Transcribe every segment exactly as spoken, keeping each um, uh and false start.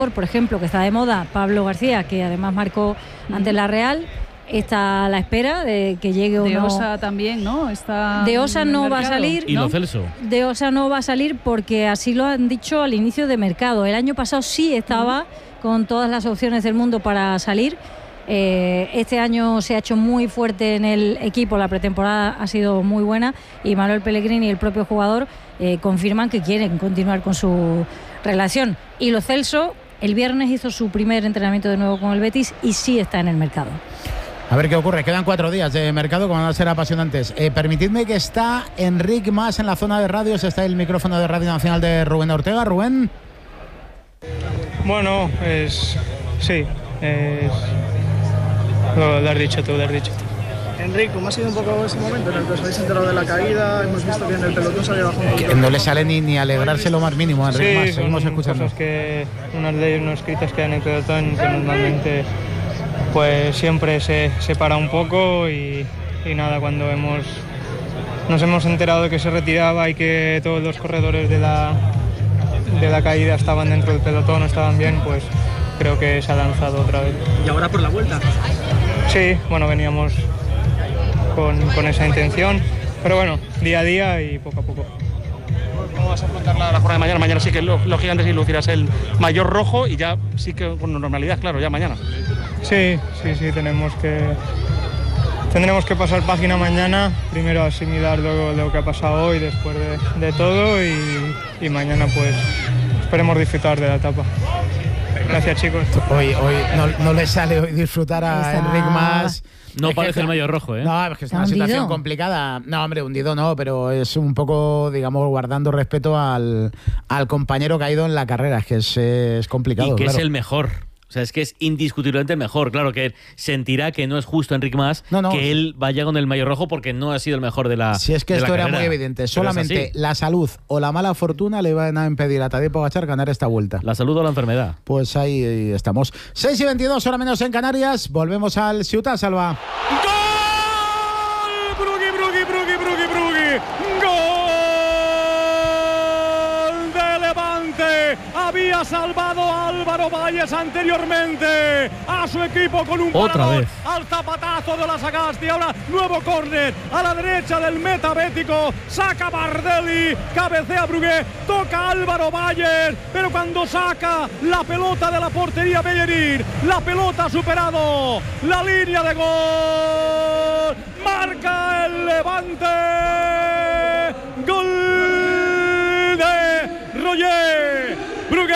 por ejemplo, que está de moda, Pablo García, que además marcó mm. ante la Real. Está a la espera de que llegue uno. De Osa también, ¿no? Está de Osa no va a salir. ¿Y ¿no? Lo Celso? De Osa no va a salir porque así lo han dicho al inicio de mercado. El año pasado sí estaba uh-huh. con todas las opciones del mundo para salir. Eh, este año se ha hecho muy fuerte en el equipo, la pretemporada ha sido muy buena y Manuel Pellegrini y el propio jugador eh, confirman que quieren continuar con su relación. Y Lo Celso el viernes hizo su primer entrenamiento de nuevo con el Betis y sí está en el mercado. A ver qué ocurre, quedan cuatro días de mercado que van a ser apasionantes. Eh, permitidme que está Enric Mas en la zona de radios, está el micrófono de Radio Nacional de Rubén Ortega. Rubén. Bueno, es sí, es, lo, lo has dicho tú, lo has dicho tú. Enric, ¿cómo ha sido un poco ese momento en el que os habéis enterado de la caída? Hemos visto que en el pelotón se había bajado un poquito. No le sale ni, ni alegrarse lo más mínimo a Enric sí, Mas, seguimos escuchando. Cosas que, unas leyes no escritas que hay en el pelotón que normalmente pues siempre se, se para un poco y, y nada, cuando hemos nos hemos enterado de que se retiraba y que todos los corredores de la, de la caída estaban dentro del pelotón, estaban bien, pues creo que se ha lanzado otra vez. ¿Y ahora por la vuelta? Sí, bueno, veníamos con, con esa intención, pero bueno, día a día y poco a poco. ¿Cómo vas a afrontar la, la jornada de mañana? Mañana sí que los, los gigantes y lucirás el mayor rojo y ya sí que con normalidad, claro, ya mañana. Sí, sí, sí, tenemos que tendremos que pasar página mañana, primero asimilar lo, lo que ha pasado hoy después de, de todo y, y mañana pues esperemos disfrutar de la etapa. Gracias, chicos. Hoy, hoy no, no le sale hoy disfrutar a Esa... Enric Mas. No es parece que, el mayor rojo, ¿eh? No, es que es una situación hundido? complicada. No, hombre, hundido no, pero es un poco, digamos, guardando respeto al, al compañero caído en la carrera. Es que es, es complicado. Y que claro. es el mejor. O sea, es que es indiscutiblemente mejor. Claro que sentirá que no es justo Enric Mas no, no. que él vaya con el mayor rojo porque no ha sido el mejor de la Si es que esto era muy evidente. Solamente la salud o la mala fortuna le van a impedir a Tadej Pogačar ganar esta vuelta. La salud o la enfermedad. Pues ahí, ahí estamos. seis y veintidós, hora menos en Canarias. Volvemos al Ciutat Salva. ¡Gol! ¡Brugui, Brugui, Brugui, Brugui, Brugui! ¡Gol! Había salvado a Álvaro Valles anteriormente a su equipo con un Otra parador vez. al zapatazo de la Sagasti. Ahora nuevo córner a la derecha del meta bético, saca Bardelli, cabecea Brugué, toca Álvaro Valles, pero cuando saca la pelota de la portería Bellerín, la pelota ha superado la línea de gol, marca el Levante, gol de Roger Brugué,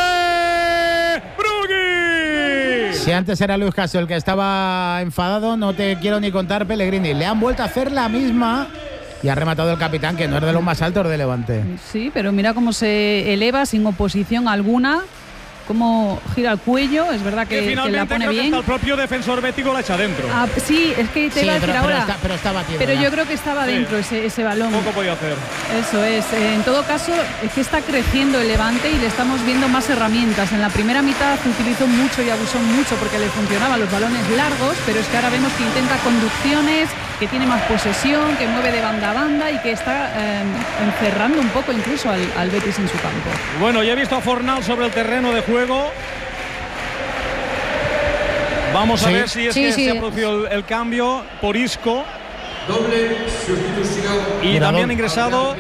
Brugui. Si antes era Luis Casio el que estaba enfadado, no te quiero ni contar Pellegrini. Le han vuelto a hacer la misma y ha rematado el capitán, que no es de los más altos de Levante. Sí, pero mira cómo se eleva sin oposición alguna, cómo gira el cuello, es verdad que, que, que la pone bien. Que el propio defensor bético la echa dentro. Ah, sí, es que te sí, iba a decir pero, ahora. Pero, está, pero estaba batido. Pero ya. yo creo que estaba dentro sí. ese, ese balón. Poco podía hacer. Eso es. En todo caso, es que está creciendo el Levante y le estamos viendo más herramientas. En la primera mitad utilizó mucho y abusó mucho porque le funcionaban los balones largos, pero es que ahora vemos que intenta conducciones, que tiene más posesión, que mueve de banda a banda y que está eh, encerrando un poco incluso al, al Betis en su campo. Bueno, ya he visto a Fornal sobre el terreno de juego. Vamos sí. a ver si es sí, que sí. se ha producido el, el cambio por Isco. Doble sustitución. Y Mira, también ha ingresado.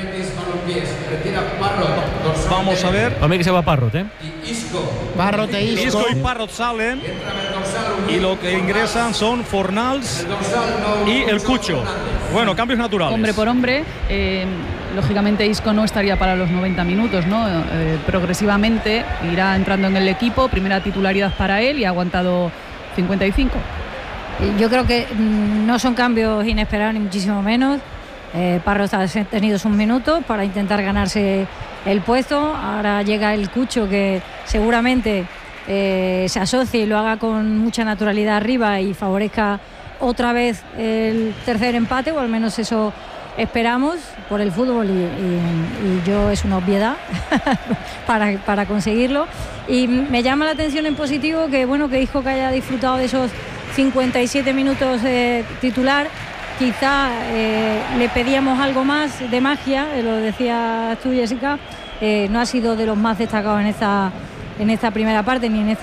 Vamos a ver. Para mí que se va Parrot, ¿eh? Isco. Parrot e Isco. Isco y Parrot salen. Y lo que ingresan son Fornals y el Cucho. Bueno, cambios naturales. Hombre por hombre. Eh, lógicamente Isco no estaría para los noventa minutos, ¿no? Eh, progresivamente irá entrando en el equipo. Primera titularidad para él y ha aguantado cincuenta y cinco. Yo creo que no son cambios inesperados ni muchísimo menos. eh, Parrot ha tenido sus minutos para intentar ganarse el puesto. Ahora llega el Cucho, que seguramente eh, se asocie y lo haga con mucha naturalidad arriba y favorezca otra vez el tercer empate, o al menos eso esperamos por el fútbol y, y, y yo es una obviedad para, para conseguirlo. Y me llama la atención en positivo que bueno que Isco que haya disfrutado de esos cincuenta y siete minutos de titular. Quizá eh, le pedíamos algo más de magia, eh, lo decías tú, Jessica, eh, no ha sido de los más destacados en esta, en esta primera parte ni en este